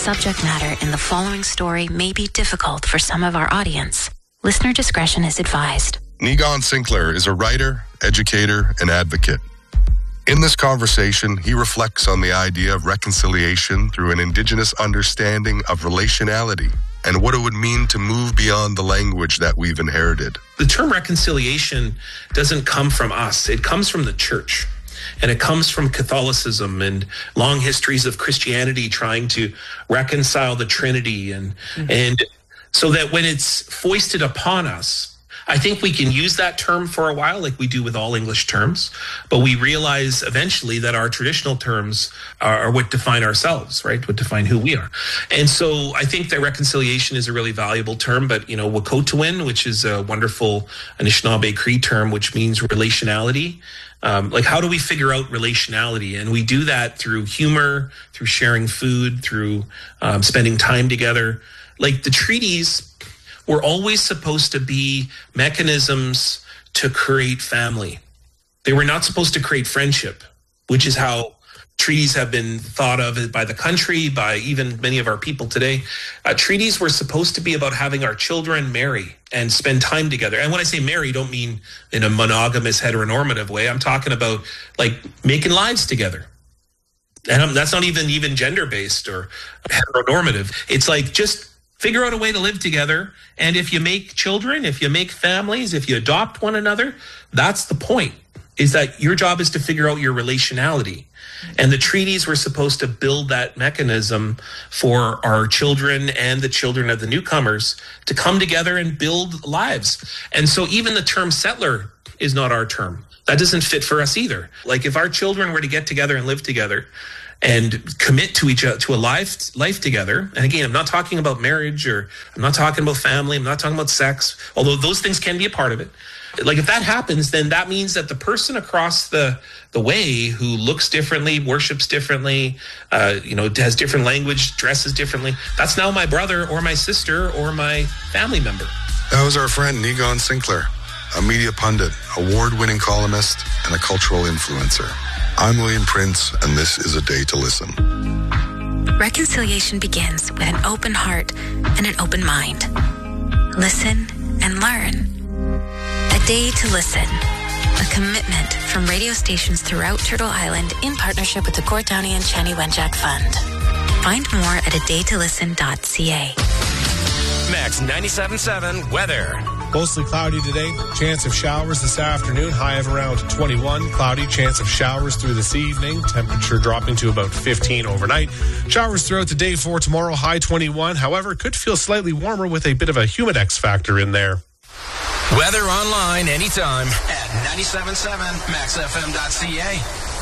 subject matter in the following story may be difficult for some of our audience. Listener discretion is advised. Negon Sinclair is a writer, educator, and advocate. In this conversation, he reflects on the idea of reconciliation through an Indigenous understanding of relationality and what it would mean to move beyond the language that we've inherited. The term reconciliation doesn't come from us. It comes from the church. And it comes from Catholicism and long histories of Christianity trying to reconcile the Trinity. And so that when it's foisted upon us, I think we can use that term for a while, like we do with all English terms, but we realize eventually that our traditional terms are what define ourselves, right? What define who we are. And so I think that reconciliation is a really valuable term, but, Wokotowin, which is a wonderful Anishinaabe Cree term, which means relationality. Like, how do we figure out relationality? And we do that through humor, through sharing food, through spending time together. Like, the treaties were always supposed to be mechanisms to create family. They were not supposed to create friendship, which is how treaties have been thought of by the country, by even many of our people today. Treaties were supposed to be about having our children marry and spend time together. And when I say marry, don't mean in a monogamous, heteronormative way. I'm talking about like making lives together. And that's not even gender-based or heteronormative. It's like just figure out a way to live together. And if you make children, if you make families, if you adopt one another, that's the point, is that your job is to figure out your relationality. And the treaties were supposed to build that mechanism for our children and the children of the newcomers to come together and build lives. And so even the term settler is not our term. That doesn't fit for us either. Like, if our children were to get together and live together and commit to each other, to a life together. And again, I'm not talking about marriage, or I'm not talking about family. I'm not talking about sex, although those things can be a part of it. Like, if that happens, then that means that the person across the way who looks differently, worships differently, has different language, dresses differently, that's now my brother or my sister or my family member. That was our friend Negon Sinclair, a media pundit, award-winning columnist, and a cultural influencer. I'm William Prince, and this is A Day to Listen. Reconciliation begins with an open heart and an open mind. Listen and learn. A Day to Listen, a commitment from radio stations throughout Turtle Island in partnership with the Gord Downie and Chani Wenjack Fund. Find more at adaytolisten.ca. Max 97.7 weather. Mostly cloudy today. Chance of showers this afternoon. High of around 21. Cloudy. Chance of showers through this evening. Temperature dropping to about 15 overnight. Showers throughout the day for tomorrow. High 21. However, could feel slightly warmer with a bit of a humidex factor in there. Weather online anytime at 97.7 maxfm.ca.